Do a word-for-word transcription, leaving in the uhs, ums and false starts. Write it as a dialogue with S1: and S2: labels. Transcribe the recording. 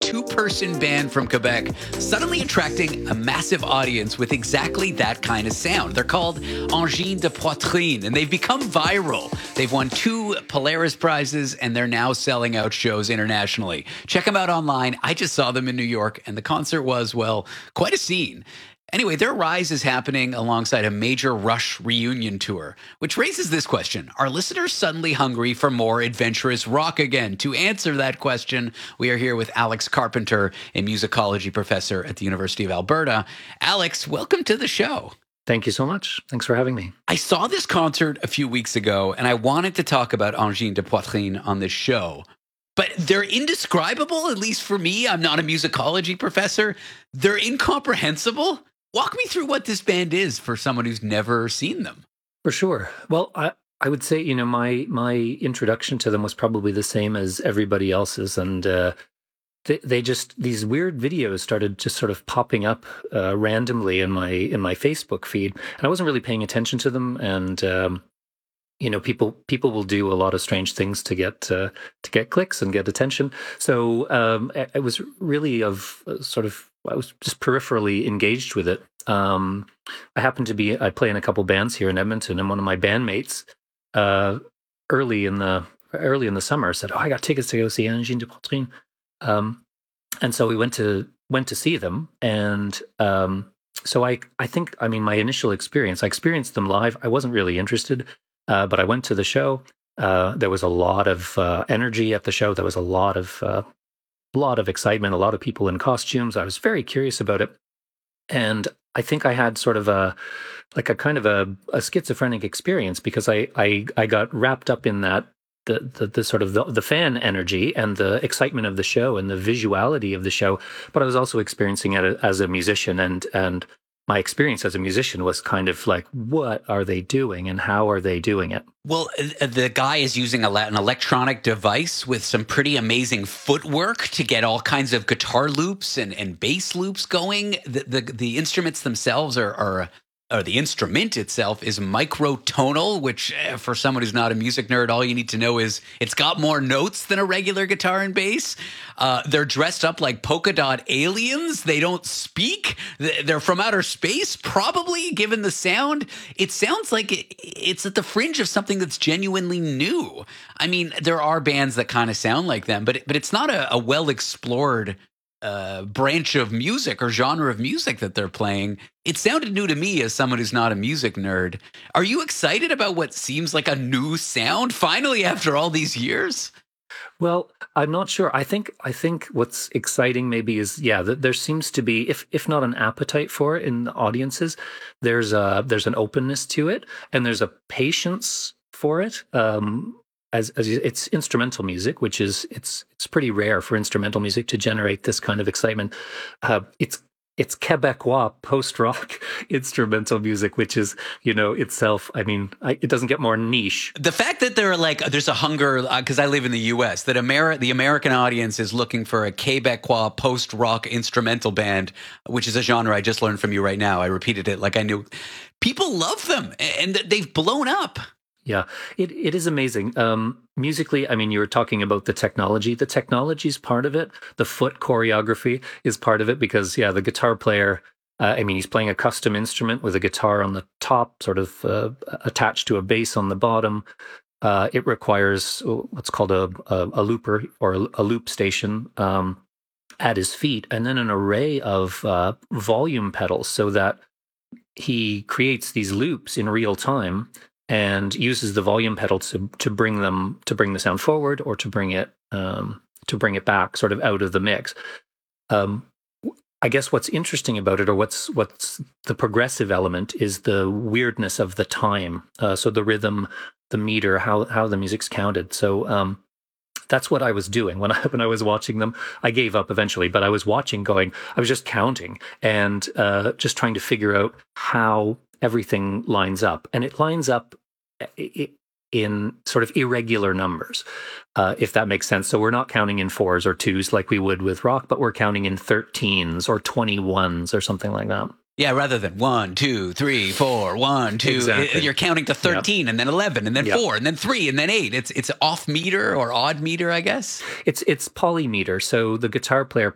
S1: two-person band from Quebec suddenly attracting a massive audience with exactly that kind of sound. They're called Angine de Poitrine, and they've become viral. They've won two Polaris Prizes, and they're now selling out shows internationally. Check them out online. I just saw them in New York, and the concert was, well, quite a scene. Anyway, their rise is happening alongside a major Rush reunion tour, which raises this question. Are listeners suddenly hungry for more adventurous rock again? To answer that question, we are here with Alex Carpenter, a musicology professor at the University of Alberta. Alex, welcome to the show.
S2: Thank you so much. Thanks for having me.
S1: I saw this concert a few weeks ago, and I wanted to talk about Angine de Poitrine on this show. But they're indescribable, at least for me. I'm not a musicology professor. They're incomprehensible. Walk me through what this band is for someone who's never seen them.
S2: For sure. Well, I, I would say, you know, my my introduction to them was probably the same as everybody else's. And uh, they, they just, these weird videos started just sort of popping up uh, randomly in my in my Facebook feed. And I wasn't really paying attention to them. And, um, you know, people people will do a lot of strange things to get uh, to get clicks and get attention. So um, it was really of uh, sort of, I was just peripherally engaged with it. Um, I happened to be, I play in a couple bands here in Edmonton, and one of my bandmates uh, early in the early in the summer said, "Oh, I got tickets to go see Angine de Poitrine," um, and so we went to went to see them. And um, so I I think I mean my initial experience, I experienced them live. I wasn't really interested, uh, but I went to the show. Uh, there was a lot of uh, energy at the show. There was a lot of uh, A lot of excitement, a lot of people in costumes. I was very curious about it. And I think I had sort of a, like a kind of a, a schizophrenic experience, because I, I, I got wrapped up in that, the, the, the sort of the, the fan energy and the excitement of the show and the visuality of the show. But I was also experiencing it as a musician, and, and my experience as a musician was kind of like, what are they doing and how are they doing it?
S1: Well, the guy is using a, an electronic device with some pretty amazing footwork to get all kinds of guitar loops and, and bass loops going. The, the, the instruments themselves are, are or the instrument itself is microtonal, which uh, for someone who's not a music nerd, all you need to know is it's got more notes than a regular guitar and bass. Uh, they're dressed up like polka dot aliens. They don't speak. They're from outer space, probably, given the sound. It sounds like it, it's at the fringe of something that's genuinely new. I mean, there are bands that kind of sound like them, but, but it's not a, a well-explored uh, branch of music or genre of music that they're playing. It sounded new to me as someone who's not a music nerd. Are you excited about what seems like a new sound finally after all these years?
S2: Well, I'm not sure. I think I think what's exciting maybe is, yeah, that there seems to be, if if not an appetite for it in the audiences, there's a there's an openness to it, and there's a patience for it. Um, as as it's instrumental music, which is it's it's pretty rare for instrumental music to generate this kind of excitement. Uh, it's It's Quebecois post-rock instrumental music, which is, you know, itself, I mean, I, it doesn't get more niche.
S1: The fact that there are like, there's a hunger, because uh, I live in the U S, that Ameri- the American audience is looking for a Quebecois post-rock instrumental band, which is a genre I just learned from you right now. I repeated it like I knew. People love them, and they've blown up.
S2: Yeah, it, it is amazing. Um, musically, I mean, you were talking about the technology. The technology is part of it. The foot choreography is part of it, because, yeah, the guitar player, uh, I mean, he's playing a custom instrument with a guitar on the top, sort of uh, attached to a bass on the bottom. Uh, it requires what's called a, a, a looper or a, a loop station um, at his feet, and then an array of uh, volume pedals, so that he creates these loops in real time and uses the volume pedal to to bring them to bring the sound forward, or to bring it um, to bring it back, sort of out of the mix. Um, I guess what's interesting about it, or what's what's the progressive element, is the weirdness of the time. Uh, so the rhythm, the meter, how how the music's counted. So um, that's what I was doing when I when I was watching them. I gave up eventually, but I was watching, going, I was just counting and uh, just trying to figure out how everything lines up, and it lines up in sort of irregular numbers, uh, if that makes sense. So we're not counting in fours or twos like we would with rock, but we're counting in thirteens or twenty-ones or something like that.
S1: Yeah, rather than one, two, three, four, one, two.
S2: Exactly.
S1: You're counting to thirteen, yep. and then eleven, and then
S2: yep.
S1: four, and then three, and then eight. It's it's off meter or odd meter, I guess.
S2: It's it's polymeter. So the guitar player